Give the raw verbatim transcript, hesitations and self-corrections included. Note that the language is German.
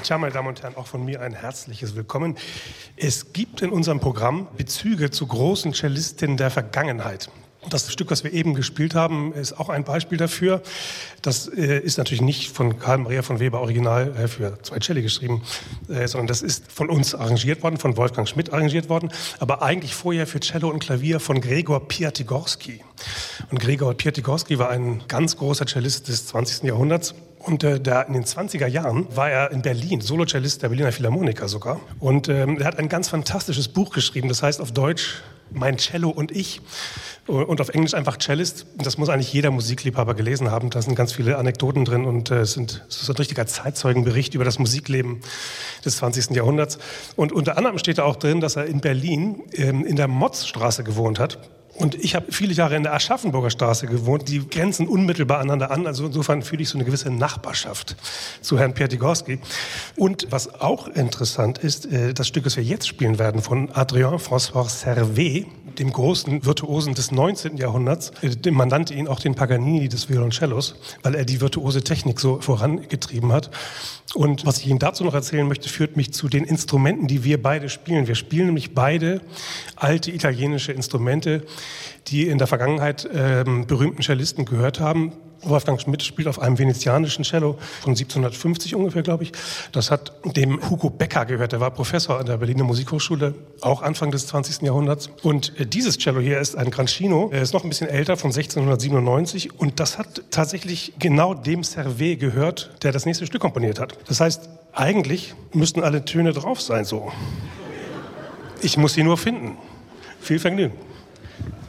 Tja, meine Damen und Herren, auch von mir ein herzliches Willkommen. Es gibt in unserem Programm Bezüge zu großen Cellistinnen der Vergangenheit. Das Stück, was wir eben gespielt haben, ist auch ein Beispiel dafür. Das äh, ist natürlich nicht von Karl Maria von Weber original äh, für zwei Celli geschrieben, äh, sondern das ist von uns arrangiert worden, von Wolfgang Schmidt arrangiert worden, aber eigentlich vorher für Cello und Klavier von Gregor Piatigorsky. Und Gregor Piatigorsky war ein ganz großer Cellist des zwanzigsten Jahrhunderts. Und äh, der, in den zwanziger Jahren war er in Berlin, Solocellist der Berliner Philharmoniker sogar. Und ähm, er hat ein ganz fantastisches Buch geschrieben, das heißt auf Deutsch Mein Cello und ich und auf Englisch einfach Cellist. Das muss eigentlich jeder Musikliebhaber gelesen haben. Da sind ganz viele Anekdoten drin und äh, es, sind, es ist ein richtiger Zeitzeugenbericht über das Musikleben des zwanzigsten Jahrhunderts. Und unter anderem steht da auch drin, dass er in Berlin ähm, in der Motzstraße gewohnt hat. Und ich habe viele Jahre in der Aschaffenburger Straße gewohnt. Die grenzen unmittelbar aneinander an. Also insofern fühle ich so eine gewisse Nachbarschaft zu Herrn Piatigorsky. Und was auch interessant ist, das Stück, das wir jetzt spielen werden, von Adrien François Servet, dem großen Virtuosen des neunzehnten Jahrhunderts. Man nannte ihn auch den Paganini des Violoncellos, weil er die virtuose Technik so vorangetrieben hat. Und was ich Ihnen dazu noch erzählen möchte, führt mich zu den Instrumenten, die wir beide spielen. Wir spielen nämlich beide alte italienische Instrumente, die in der Vergangenheit ähm, berühmten Cellisten gehört haben. Wolfgang Schmidt spielt auf einem venezianischen Cello von siebzehnhundertfünfzig ungefähr, glaube ich. Das hat dem Hugo Becker gehört. Der war Professor an der Berliner Musikhochschule, auch Anfang des zwanzigsten Jahrhunderts. Und äh, dieses Cello hier ist ein Grancino. Er ist noch ein bisschen älter, von sechzehnhundertsiebenundneunzig. Und das hat tatsächlich genau dem Servet gehört, der das nächste Stück komponiert hat. Das heißt, eigentlich müssten alle Töne drauf sein so. Ich muss sie nur finden. Viel Vergnügen.